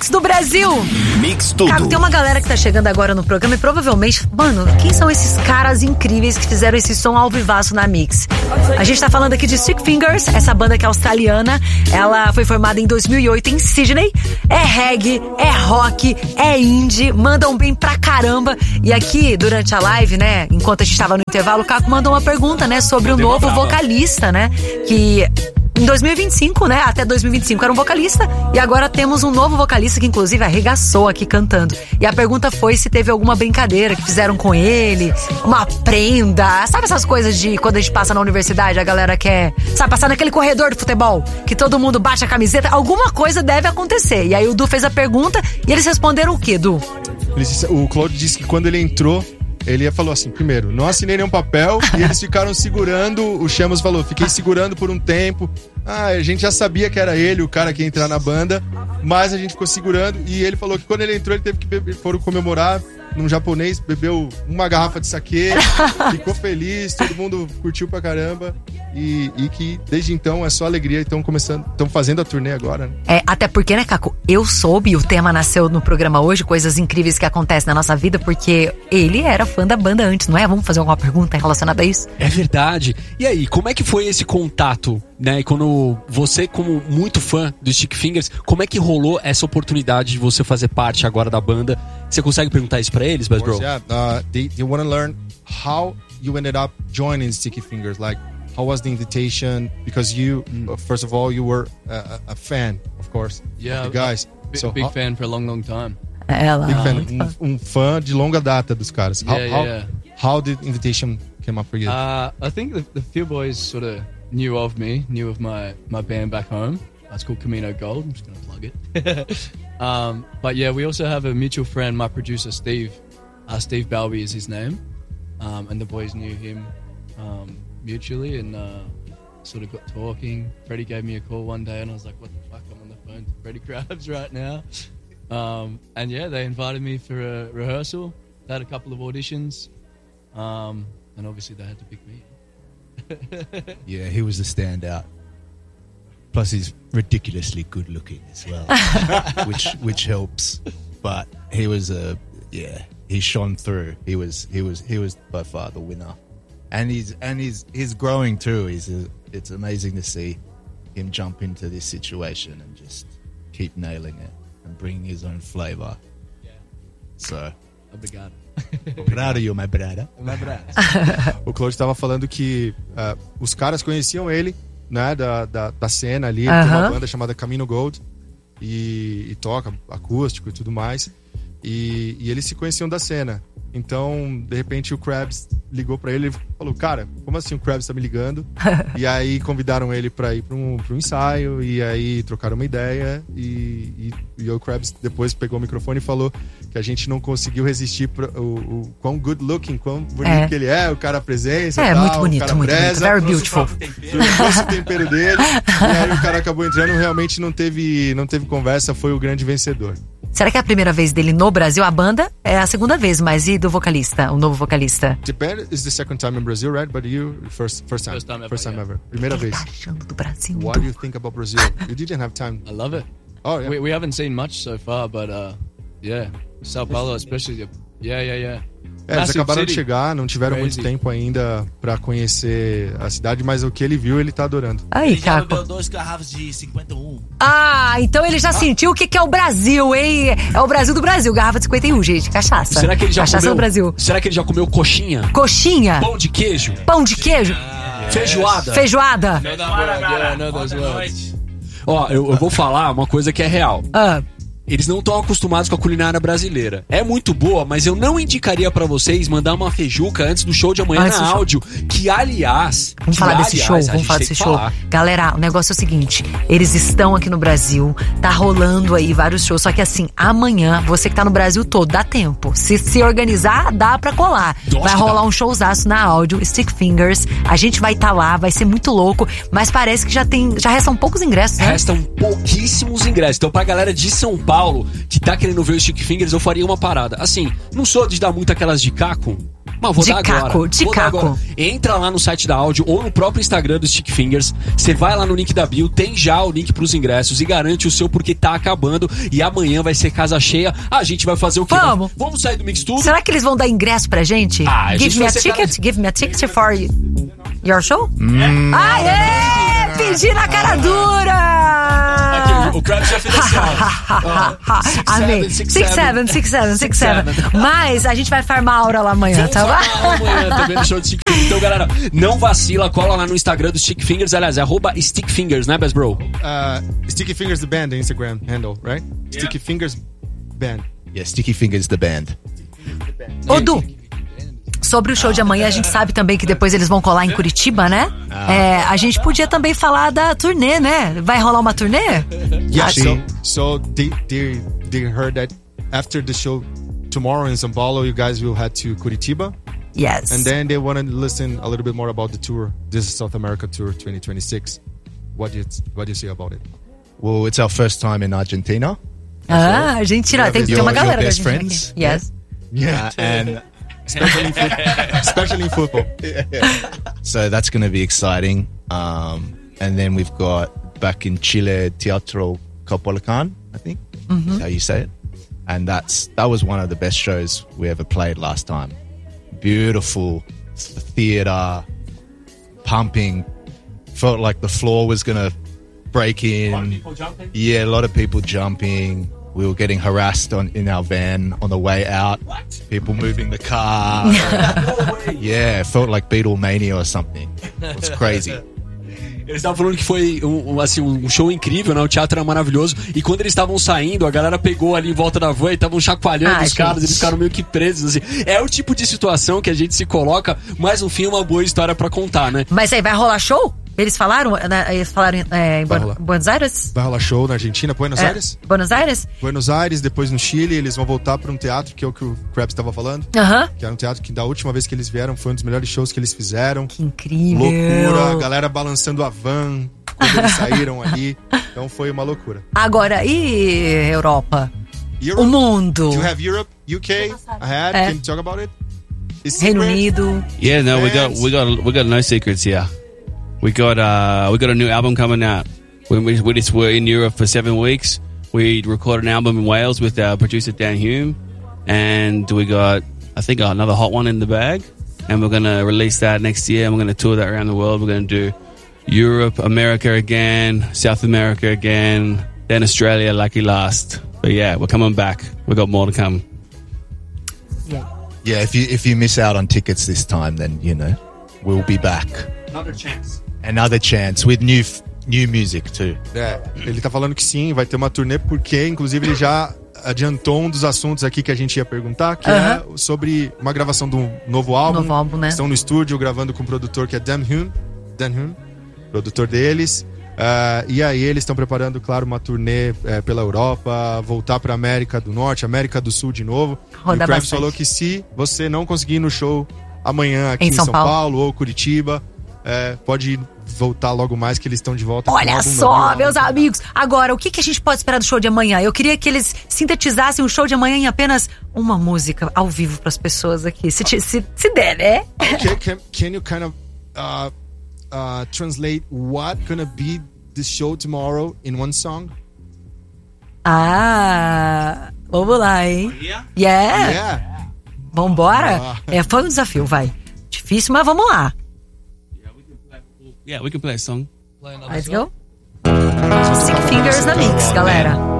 Mix do Brasil. Mix tudo. Caco, tem uma galera que tá chegando agora no programa e provavelmente, mano, quem são esses caras incríveis que fizeram esse som ao vivaço na Mix? A gente tá falando aqui de Stick Fingers, essa banda que é australiana. Ela foi formada em 2008 em Sydney. É reggae, é rock, é indie, mandam bem pra caramba. E aqui, durante a live, né, enquanto a gente tava no intervalo, o Caco mandou uma pergunta, né, sobre o novo vocalista, né, que... Em 2025, né? Até 2025 era um vocalista. E agora temos um novo vocalista que inclusive arregaçou aqui cantando. E a pergunta foi se teve alguma brincadeira que fizeram com ele. Uma prenda. Sabe essas coisas de quando a gente passa na universidade, a galera quer, sabe, passar naquele corredor de futebol, que todo mundo bate a camiseta. Alguma coisa deve acontecer. E aí o Du fez a pergunta e eles responderam o quê, Du? O Claude disse que quando ele entrou, ele falou assim, primeiro, não assinei nenhum papel. E eles ficaram segurando. O Chamos falou, fiquei segurando por um tempo. A gente já sabia que era ele, o cara que ia entrar na banda, mas a gente ficou segurando. E ele falou que quando ele entrou, ele teve que beber, foram comemorar num japonês, bebeu uma garrafa de saquê. Ficou feliz, todo mundo curtiu pra caramba. E que desde então é só alegria. Estão fazendo a turnê agora, né? Até porque, né, Caco, eu soube, o tema nasceu no programa hoje, coisas incríveis que acontecem na nossa vida, porque ele era fã da banda antes, não é? Vamos fazer alguma pergunta relacionada a isso? É verdade. E aí, como é que foi esse contato, né? E quando você, como muito fã do Stick Fingers, como é que rolou essa oportunidade de você fazer parte agora da banda? Você consegue perguntar isso pra eles, Bass Bro? Yeah, they want to learn how you ended up joining Sticky Fingers, like how was the invitation? Because you, first of all, you were a fan, of course, yeah, of the guys. Big fan for a long time. Big fan, fã de longa data dos caras. How did the invitation came up for you? I think the few boys sort of knew of me, knew of my band back home. It's called Camino Gold. I'm just going to plug it. But yeah, we also have a mutual friend, my producer, Steve. Steve Balby is his name. And the boys knew him mutually and sort of got talking. Freddie gave me a call one day and I was like, what the fuck, I'm on the phone to Freddie Krabs right now. And yeah, they invited me for a rehearsal. They had a couple of auditions. And obviously they had to pick me. Yeah, he was the standout. Plus he's ridiculously good looking as well, which helps. But he was he shone through. He was by far the winner. And he's growing too. It's amazing to see him jump into this situation and just keep nailing it and bringing his own flavor. Yeah. So, obrigado. Obrigado, you, my brother. O Claude estava falando que os caras conheciam ele, né, da cena ali. Ele tem uma banda chamada Camino Gold e toca acústico e tudo mais. E eles se conheciam da cena. Então, de repente, o Krabs ligou pra ele e falou, cara, como assim o Krabs tá me ligando? E aí convidaram ele pra ir pra um ensaio, e aí trocaram uma ideia, e o Krabs depois pegou o microfone e falou que a gente não conseguiu resistir o quão good looking, quão bonito que ele é, o cara presença, tal, muito bonito, muito bonito, very beautiful. Trouxe o tempero dele, e aí o cara acabou entrando, realmente não teve conversa, foi o grande vencedor. Será que é a primeira vez dele no Brasil? A banda é a segunda vez, mas e do vocalista, o novo vocalista? The band is the second time in Brazil, right? But you, first time ever. Primeira vez. Tá achando do Brasil? What do you think about Brazil? You didn't have time. I love it. Oh, yeah. We haven't seen much so far, but yeah, São Paulo especially. Yeah. Eles acabaram de chegar, não tiveram muito tempo ainda pra conhecer a cidade, mas o que ele viu, ele tá adorando. Aí, ele já Caco. bebeu 2 garrafas de 51. Então ele já sentiu o que é o Brasil, hein? É o Brasil do Brasil, garrafa de 51, gente, cachaça. Será que ele já cachaça comeu? do Brasil. Será que ele já comeu coxinha? Coxinha? Pão de queijo? Pão de queijo? Feijoada? Feijoada? No those words. Ó, eu vou falar uma coisa que é real. Eles não estão acostumados com a culinária brasileira. É muito boa, mas eu não indicaria pra vocês mandar uma feijuca antes do show de amanhã na áudio. Que, aliás... Vamos falar desse show. Galera, o negócio é o seguinte. Eles estão aqui no Brasil. Tá rolando aí vários shows. Só que assim, amanhã, você que tá no Brasil todo, dá tempo. Se organizar, dá pra colar. Vai rolar um showzaço na áudio, Stick Fingers. A gente vai estar lá, vai ser muito louco. Mas parece que já restam poucos ingressos, né? Restam pouquíssimos ingressos. Então, pra galera de São Paulo que tá querendo ver o Stick Fingers, eu faria uma parada. Assim, não sou de dar muito aquelas de Caco, Mas vou de dar caco, agora. de Vou dar caco. agora. Entra lá no site da Áudio ou no próprio Instagram do Stick Fingers. Você vai lá no link da bio, tem já o link pros ingressos e garante o seu porque tá acabando. E amanhã vai ser casa cheia. A gente vai fazer o quê? Vamos sair do Mix Tudo? Será que eles vão dar ingresso pra gente? Give me a ticket? Give me a ticket for your show? Aê! Pedi na cara dura! O Krabs já fez assim, ó. Amém. 6-7. Mas a gente vai farmar a aura lá amanhã, tá bom? Amanhã também no show do Stick Fingers. Então, galera, não vacila, cola lá no Instagram do Stick Fingers. Aliás, é @Stick Fingers, né, Best Bro? Sticky Fingers the band, the Instagram handle, right? Yeah. Sticky Fingers band. Yeah, Sticky Fingers the band. Ô, Du, sobre o show de amanhã, a gente sabe também que depois eles vão colar em Curitiba, né? A gente podia também falar da turnê, né? Vai rolar uma turnê? Yeah, so they heard that after the show tomorrow in São Paulo, you guys will head to Curitiba. Yes. And then they want to listen a little bit more about the tour. This is South America Tour 2026. What do you say about it? Well, it's our first time in Argentina. Argentina. Tem uma galera da Argentina friends? aqui. Yes. Yeah, and especially in football. So that's going to be exciting. And then we've got back in Chile, Teatro Coppolicán, I think is how you say it. And that was one of the best shows we ever played last time. Beautiful theater, pumping. Felt like the floor was going to break in. A lot of people jumping? Yeah, a lot of people jumping. We were getting harassed in our van on the way out. What? People moving the car. No way. Yeah, it felt like Beatlemania or something. It was crazy. Eles estavam falando que foi um show incrível, né? O teatro era maravilhoso. E quando eles estavam saindo, a galera pegou ali em volta da van e estavam chacoalhando os caras. Eles ficaram meio que presos, assim. É o tipo de situação que a gente se coloca, mas no fim é uma boa história pra contar, né? Mas aí vai rolar show? Eles falaram, né? Eles falaram em Buenos Aires? Vai rolar show na Argentina, Buenos Aires? Buenos Aires? Buenos Aires, depois no Chile, eles vão voltar para um teatro, que é o que o Krabs estava falando. Que era um teatro que da última vez que eles vieram foi um dos melhores shows que eles fizeram. Que incrível. Loucura, a galera balançando a van quando eles saíram ali. Então foi uma loucura. Agora, e Europa? O mundo. Do you have Europe, UK ahead? Can you talk about it? Reino Unido. Yeah, no, we got no secrets here. We got a new album coming out. We just were in Europe for 7 weeks. We recorded an album in Wales with our producer Dan Hume, and we got, I think, another hot one in the bag. And we're gonna release that next year, and we're gonna tour that around the world. We're gonna do Europe, America again, South America again, then Australia, lucky last. But yeah, we're coming back. We got more to come. Yeah, if you miss out on tickets this time, then we'll be back. Another chance with new music too. Ele tá falando que sim, vai ter uma turnê, porque inclusive ele já adiantou um dos assuntos aqui que a gente ia perguntar, que é sobre uma gravação de um novo álbum. Né? Estão no estúdio gravando com um produtor que é Dan Hume, produtor deles. E aí eles estão preparando, claro, uma turnê pela Europa, voltar pra América do Norte, América do Sul de novo. E o Krabs falou que se você não conseguir ir no show amanhã aqui em São Paulo ou Curitiba, pode voltar logo mais, que eles estão de volta. Olha só, meus amigos. Agora, o que a gente pode esperar do show de amanhã? Eu queria que eles sintetizassem o show de amanhã em apenas uma música ao vivo pras pessoas aqui. Se der, né? Okay, can you kind of translate what gonna be the show tomorrow in one song? Vamos lá, hein? Yeah. Vambora? Foi um desafio, vai. Difícil, mas vamos lá. Yeah, we can play a song. Let's go. Stick Fingers na Mix, galera.